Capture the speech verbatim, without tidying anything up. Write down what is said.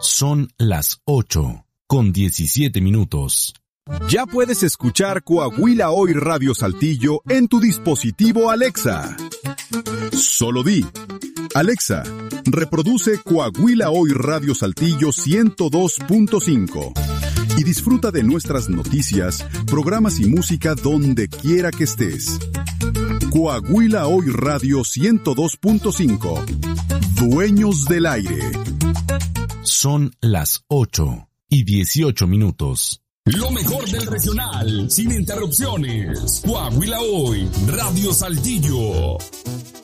Son las ocho, con diecisiete minutos. Ya puedes escuchar Coahuila Hoy Radio Saltillo en tu dispositivo Alexa. Solo di: Alexa, reproduce Coahuila Hoy Radio Saltillo ciento dos punto cinco y disfruta de nuestras noticias, programas y música donde quiera que estés. Coahuila Hoy Radio ciento dos punto cinco. Dueños del aire. Son las ocho y dieciocho minutos. Lo mejor del regional, sin interrupciones. Coahuila Hoy, Radio Saltillo.